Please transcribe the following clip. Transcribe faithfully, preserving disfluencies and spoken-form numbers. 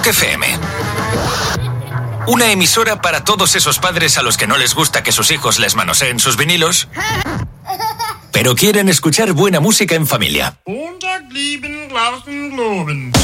Rock F M. Una emisora para todos esos padres a los que no les gusta que sus hijos les manoseen sus vinilos, pero quieren escuchar buena música en familia.